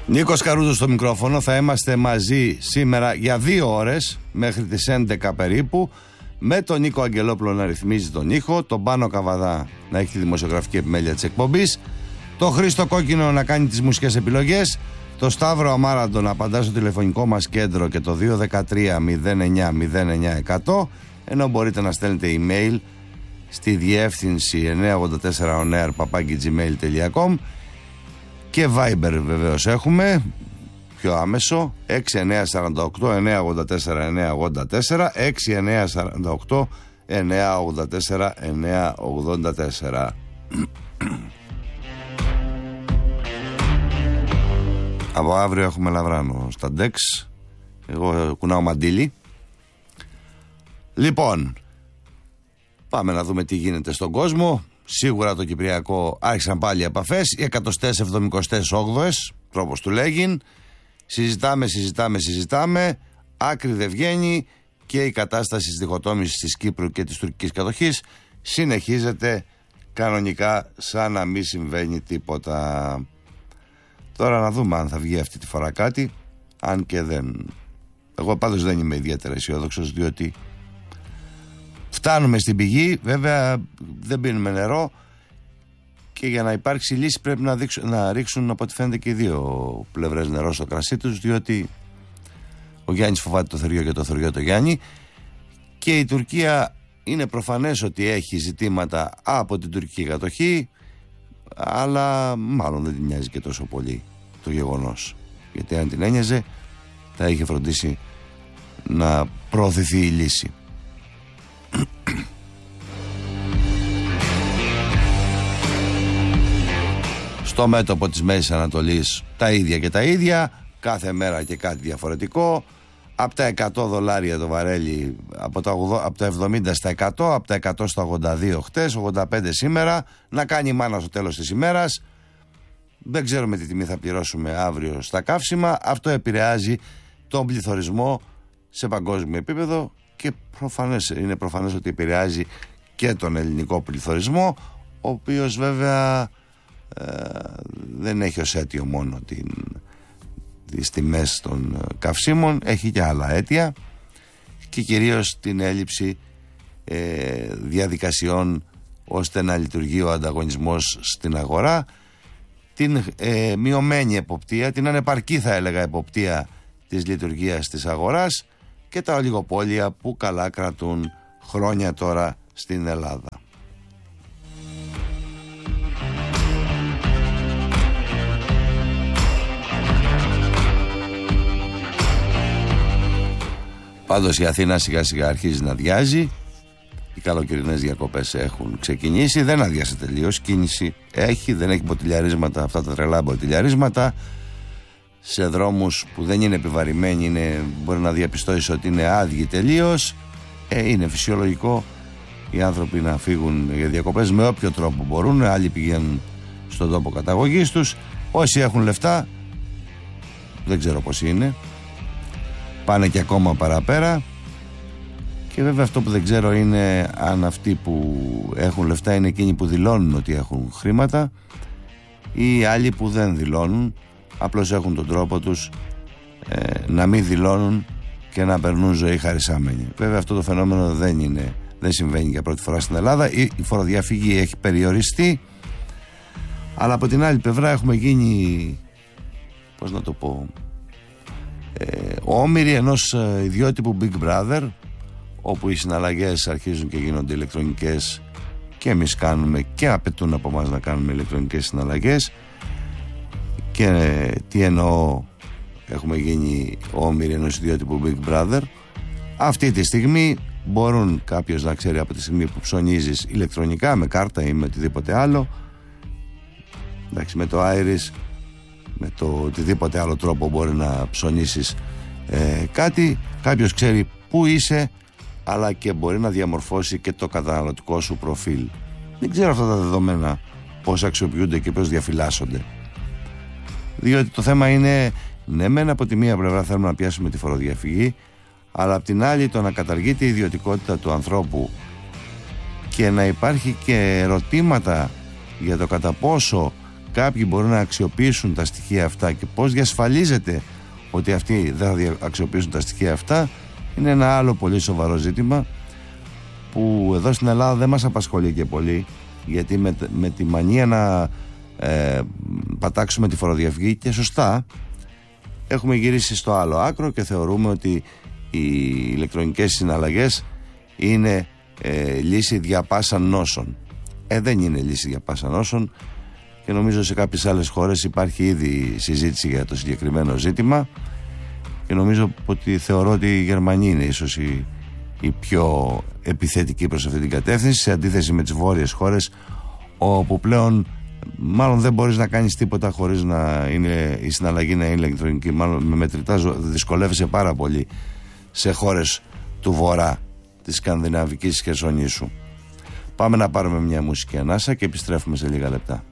Νίκος Καρούζος στο μικρόφωνο. Θα είμαστε μαζί σήμερα για 2 ώρες μέχρι τις 11 περίπου, με τον Νίκο Αγγελόπουλο να ρυθμίζει τον ήχο, τον Πάνο Καβαδά να έχει τη δημοσιογραφική επιμέλεια της εκπομπής, τον Χρήστο Κόκκινο να κάνει τις μουσικές επιλογές, το Σταύρο Αμάραντο να απαντά στο τηλεφωνικό μας κέντρο και το 213-09-09-100, ενώ μπορείτε να στέλνετε email στη διεύθυνση 984onair@gmail.com και Viber βεβαίως έχουμε, πιο άμεσο, 6948-984-984, 6948-984-984. Από αύριο έχουμε Λαβράνο στα Dex. Εγώ κουνάω μαντίλι. Λοιπόν, πάμε να δούμε τι γίνεται στον κόσμο. Σίγουρα το Κυπριακό άρχισαν πάλι οι επαφές, οι 178ες, τρόπος του λέγειν. Συζητάμε, άκρη δεν βγαίνει και η κατάσταση της διχοτόμησης της Κύπρου και της τουρκικής κατοχής συνεχίζεται κανονικά σαν να μην συμβαίνει τίποτα. Τώρα να δούμε αν θα βγει αυτή τη φορά κάτι, αν και δεν. Εγώ πάντως δεν είμαι ιδιαίτερα αισιόδοξος, διότι φτάνουμε στην πηγή, βέβαια δεν πίνουμε νερό και για να υπάρξει λύση πρέπει να ρίξουν από ό,τι φαίνεται και οι δύο πλευρές νερό στο κρασί τους, διότι ο Γιάννης φοβάται το θεριό και το θεριό το Γιάννη, και η Τουρκία είναι προφανές ότι έχει ζητήματα από την τουρκική κατοχή, αλλά μάλλον δεν την νοιάζει και τόσο πολύ το γεγονός, γιατί αν την ένοιαζε θα είχε φροντίσει να προωθηθεί η λύση. Στο μέτωπο της Μέσης Ανατολής τα ίδια και τα ίδια, κάθε μέρα και κάτι διαφορετικό. Από τα $100 το βαρέλι, από τα 70 στα 100, από τα 100 στα 82 χτες, 85 σήμερα. Να κάνει η μάνα στο τέλος της ημέρας. Δεν ξέρουμε τι τιμή θα πληρώσουμε αύριο στα καύσιμα. Αυτό επηρεάζει τον πληθωρισμό σε παγκόσμιο επίπεδο και είναι προφανές ότι επηρεάζει και τον ελληνικό πληθωρισμό, ο οποίος βέβαια δεν έχει ως αίτιο μόνο τις τιμές των καυσίμων, έχει και άλλα αίτια και κυρίως την έλλειψη διαδικασιών ώστε να λειτουργεί ο ανταγωνισμός στην αγορά, την μειωμένη εποπτεία, την ανεπαρκή θα έλεγα εποπτεία της λειτουργίας της αγοράς και τα ολιγοπόλια που καλά κρατούν χρόνια τώρα στην Ελλάδα. Πάντως η Αθήνα σιγά σιγά αρχίζει να αδειάζει. Οι καλοκαιρινές διακοπές έχουν ξεκινήσει. Δεν αδειάσε τελείως. Κίνηση έχει, δεν έχει μποτιλιαρίσματα, αυτά τα τρελά μποτιλιαρίσματα. Σε δρόμους που δεν είναι επιβαρημένοι μπορεί να διαπιστώσεις ότι είναι άδειοι τελείως. Είναι φυσιολογικό οι άνθρωποι να φύγουν για διακοπές με όποιο τρόπο μπορούν. Άλλοι πηγαίνουν στον τόπο καταγωγής τους. Όσοι έχουν λεφτά, δεν ξέρω πώς είναι, πάνε και ακόμα παραπέρα. Και βέβαια αυτό που δεν ξέρω είναι αν αυτοί που έχουν λεφτά είναι εκείνοι που δηλώνουν ότι έχουν χρήματα ή άλλοι που δεν δηλώνουν, απλώς έχουν τον τρόπο τους να μην δηλώνουν και να περνούν ζωή χαρισάμενοι. Βέβαια αυτό το φαινόμενο δεν συμβαίνει για πρώτη φορά στην Ελλάδα. Η φοροδιαφυγή έχει περιοριστεί, αλλά από την άλλη πλευρά έχουμε γίνει, πώς να το πω, όμοιροι ενός ιδιότυπου Big Brother, όπου οι συναλλαγές αρχίζουν και γίνονται ηλεκτρονικές και εμείς κάνουμε και απαιτούν από εμάς να κάνουμε ηλεκτρονικές συναλλαγές. Και τι εννοώ, έχουμε γίνει όμοιροι ενός ιδιότυπου Big Brother. Αυτή τη στιγμή μπορούν κάποιος να ξέρει από τη στιγμή που ψωνίζεις ηλεκτρονικά με κάρτα ή με οτιδήποτε άλλο, εντάξει, με το Iris, με το οτιδήποτε άλλο τρόπο μπορεί να ψωνίσεις κάτι, κάποιος ξέρει πού είσαι, αλλά και μπορεί να διαμορφώσει και το καταναλωτικό σου προφίλ. Δεν ξέρω αυτά τα δεδομένα πώς αξιοποιούνται και πώς διαφυλάσσονται, διότι το θέμα είναι, ναι μεν από τη μία πλευρά θέλουμε να πιάσουμε τη φοροδιαφυγή, αλλά απ' την άλλη το να καταργείται η ιδιωτικότητα του ανθρώπου και να υπάρχει και ερωτήματα για το κατά πόσο κάποιοι μπορούν να αξιοποιήσουν τα στοιχεία αυτά και πώς διασφαλίζεται ότι αυτοί δεν θα αξιοποιήσουν τα στοιχεία αυτά, είναι ένα άλλο πολύ σοβαρό ζήτημα που εδώ στην Ελλάδα δεν μας απασχολεί και πολύ, γιατί με τη μανία να πατάξουμε τη φοροδιαφυγή, και σωστά, έχουμε γυρίσει στο άλλο άκρο και θεωρούμε ότι οι ηλεκτρονικές συναλλαγές είναι λύση διαπάσαν νόσων. Δεν είναι λύση διαπάσαν νόσων, και νομίζω σε κάποιες άλλες χώρες υπάρχει ήδη συζήτηση για το συγκεκριμένο ζήτημα, και νομίζω ότι θεωρώ ότι η Γερμανία είναι ίσως η πιο επιθετική προς αυτή την κατεύθυνση, σε αντίθεση με τις βόρειες χώρες, όπου πλέον μάλλον δεν μπορείς να κάνεις τίποτα χωρίς να είναι η συναλλαγή να είναι ηλεκτρονική. Μάλλον με μετρητά δυσκολεύεσαι πάρα πολύ σε χώρες του βορρά της Σκανδιναβικής Χερσονήσου. Πάμε να πάρουμε μια μουσική ανάσα και επιστρέφουμε σε λίγα λεπτά.